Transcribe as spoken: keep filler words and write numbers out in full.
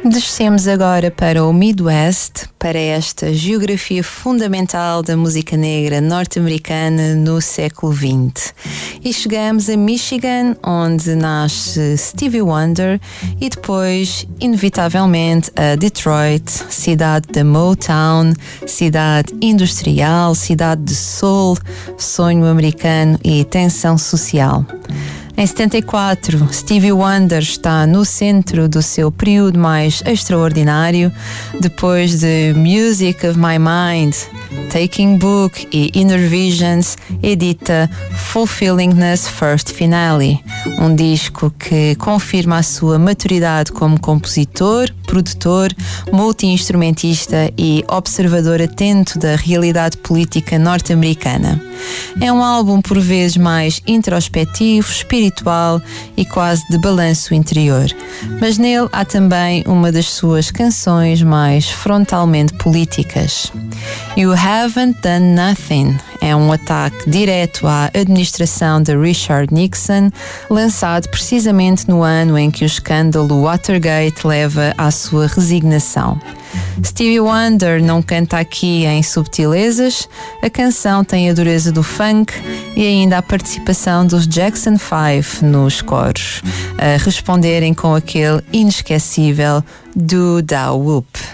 Descemos agora para o Midwest, para esta geografia fundamental da música negra norte-americana no século vinte. E chegamos a Michigan, onde nasce Stevie Wonder, e depois, inevitavelmente, a Detroit, cidade da Motown, cidade industrial, cidade de soul, sonho americano e tensão social. Em setenta e quatro, Stevie Wonder está no centro do seu período mais extraordinário, depois de Music of My Mind, Taking Book e Inner Visions, edita Fulfillingness First Finale, um disco que confirma a sua maturidade como compositor, produtor, multi-instrumentista e observador atento da realidade política norte-americana. É um álbum por vezes mais introspectivo, espiritual e quase de balanço interior, mas nele há também uma das suas canções mais frontalmente políticas. You Haven't Done Nothing é um ataque direto à administração de Richard Nixon, lançado precisamente no ano em que o escândalo Watergate leva à sua resignação. Stevie Wonder não canta aqui em subtilezas, a canção tem a dureza do funk e ainda a participação dos Jackson Five nos coros, a responderem com aquele inesquecível Do Da Whoop.